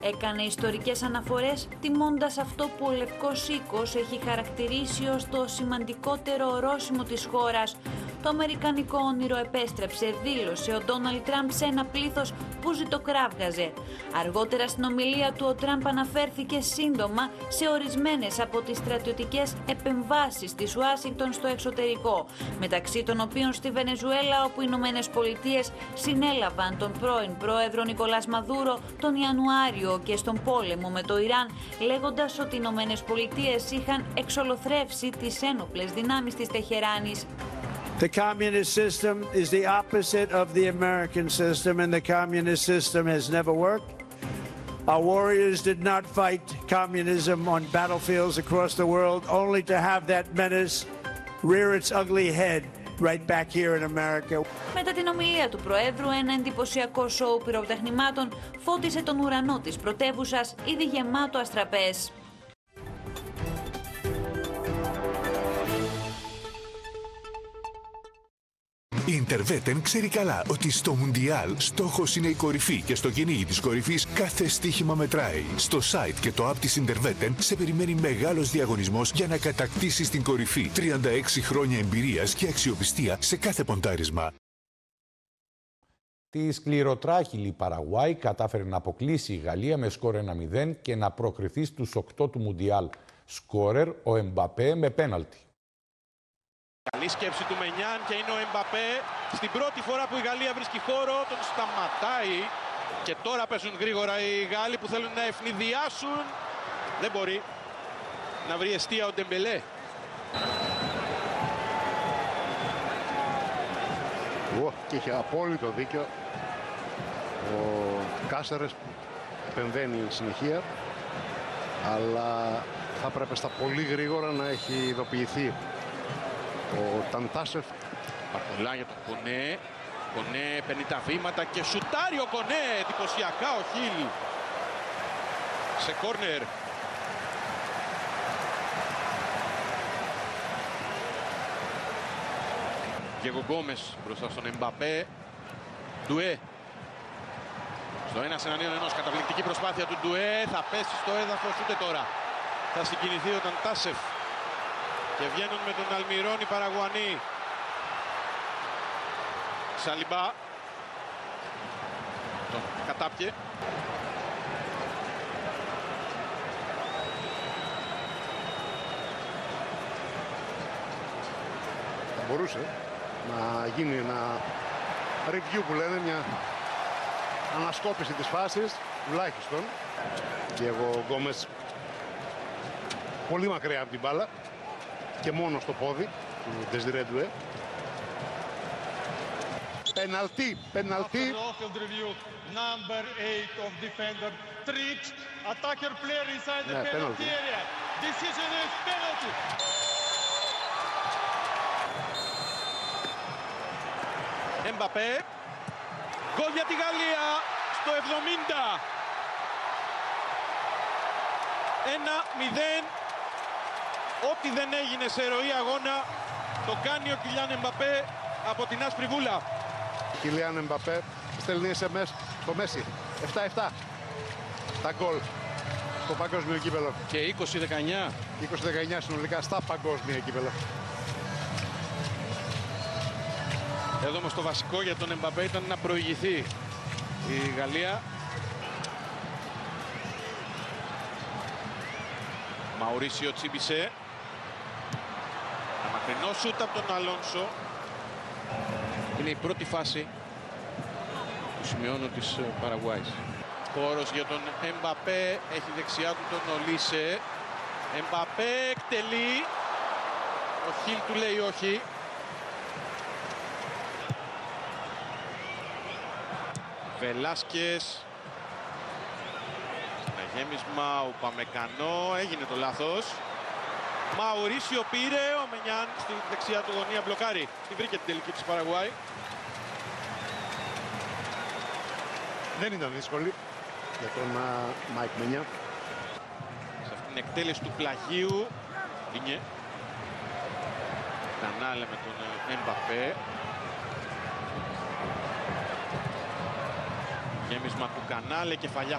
Έκανε ιστορικές αναφορές, τιμώντας αυτό που ο Λευκός Οίκος έχει χαρακτηρίσει ως το σημαντικότερο ορόσημο της χώρας. Το αμερικανικό όνειρο επέστρεψε, δήλωσε ο Ντόναλντ Τραμπ σε ένα πλήθος που ζητοκράβγαζε. Αργότερα στην ομιλία του ο Τραμπ αναφέρθηκε σύντομα σε ορισμένες από τις στρατιωτικές επεμβάσεις της Ουάσιγκτον στο εξωτερικό, μεταξύ των οποίων στη Βενεζουέλα, όπου οι Ηνωμένες Πολιτείες συνέλαβαν τον πρώην πρόεδρο Νικολάς Μαδούρο τον Ιανουάριο, και στον πόλεμο με το Ιράν, λέγοντας ότι οι Ηνωμένες Πολιτείες είχαν εξολοθρεύσει τις ένοπλες δυνάμεις της Τεχεράνης. The communist system is the opposite of the American system, and the communist system has never worked. Our warriors did not fight communism on battlefields across the world, only to have that menace rear its ugly head right back here in America. Μετά την ομιλία του Προέδρου, ένα εντυπωσιακό σοου πυροτεχνημάτων φώτισε τον ουρανό της πρωτεύουσας, ήδη γεμάτο αστραπές. Η Interwetten ξέρει καλά ότι στο Μουντιάλ στόχος είναι η κορυφή και στο κυνήγι της κορυφής κάθε στοίχημα μετράει. Στο site και το app της Interwetten σε περιμένει μεγάλος διαγωνισμός για να κατακτήσεις την κορυφή. 36 χρόνια εμπειρίας και αξιοπιστία σε κάθε ποντάρισμα. Τη σκληροτράχυλη Παραγουάη κατάφερε να αποκλείσει η Γαλλία με σκορ 1-0 και να προκριθεί στους 8 του Μουντιάλ. Σκόρερ ο Εμπαπέ με πέναλτι. Καλή σκέψη του Μενιάν και είναι ο Εμπαπέ. Στην πρώτη φορά που η Γαλλία βρίσκει χώρο, τον σταματάει. Και τώρα παίζουν γρήγορα οι Γάλλοι που θέλουν να ευνηδιάσουν. Δεν μπορεί να βρει εστία ο Ντεμπελέ. Και είχε απόλυτο δίκιο ο Κάσερες που επεμβαίνει συνεχεία, αλλά θα πρέπει στα πολύ γρήγορα να έχει ειδοποιηθεί ο Ταντάσεφ. Παρτολά για τον Κονέ. Κονέ παίρνει τα βήματα και σουτάρει ο Κονέ. Εντυπωσιακά ο Χιλ. Σε κόρνερ. Διέγκο Γκόμες μπροστά στον Εμπαπέ. Ντουέ. Στο 1-1, καταπληκτική προσπάθεια του Ντουέ. Θα πέσει στο έδαφος, ούτε τώρα θα συγκινηθεί ο Ταντάσεφ. Και βγαίνουν με τον Αλμιρόν οι Παραγουανοί. Σαλιμπά. Τον κατάπιε. Θα μπορούσε να γίνει ένα review που λένε, μια ανασκόπηση της φάσης, τουλάχιστον. Και εγώ Γκόμες πολύ μακριά από την μπάλα και μόνο στο πόδι του Ντεζιρέ Ντουέ. Πεναλτί, πεναλτί. Number 8 of defender tripped attacker player inside the penalty area. Decision is penalty. Εμπαπέ. Γκολ για τη Γαλλία στο 70. 1-0. Ό,τι δεν έγινε σε ροή αγώνα το κάνει ο Κιλιάν Εμπαπέ από την άσπρη βούλα. Κιλιάν Εμπαπέ στέλνει SMS στο Μέση. 7-7 τα γκολ στο παγκόσμιο κύπελλο. Και 20-19. 20-19 συνολικά στα παγκόσμια κύπελλα. Εδώ όμως το βασικό για τον Εμπαπέ ήταν να προηγηθεί η Γαλλία. Μαουρίσιο Τσίμπισε. Ένα μακρινό σούτ από τον Αλόνσο. Είναι η πρώτη φάση του σημειώνω της Παραγουάης. Χώρος για τον Εμπαπέ. Έχει δεξιά του τον Ολίσε. Εμπαπέ εκτελεί. Ο Χιλ του λέει όχι. Βελάσκες. Ένα γέμισμα, ο Παμεκανό, έγινε το λάθος. Μαουρίσιο πήρε, ο Μενιάν στη δεξιά του γωνία μπλοκάρει. Τη βρήκε την τελική της Παραγουάη. Δεν ήταν δύσκολη για τον Μάικ Μενιάν. Σε αυτήν την εκτέλεση του πλαγίου είναι Κανάλε με τον Εμπαπέ. Γέμισμα του Κανάλε, κεφαλιά